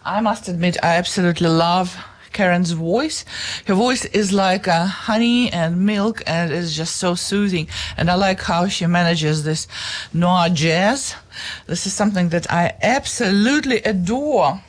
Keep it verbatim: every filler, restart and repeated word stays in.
I must admit, I absolutely love Karen's voice. Her voice is like uh, honey and milk, and it's just so soothing. And I like how she manages this noir jazz. This is something that I absolutely adore.